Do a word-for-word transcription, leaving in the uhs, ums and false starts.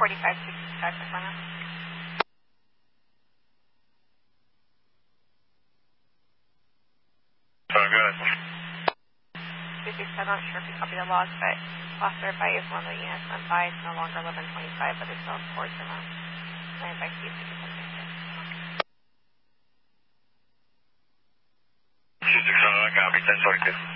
forty-five sixty-five for now. Oh, good. I'm not sure if you copy the loss, but lost their bite is one of the units on by. It's no longer eleven twenty-five, but it's still in ports or not. Land by see if we can something here. two six zero, copy, ten forty-two.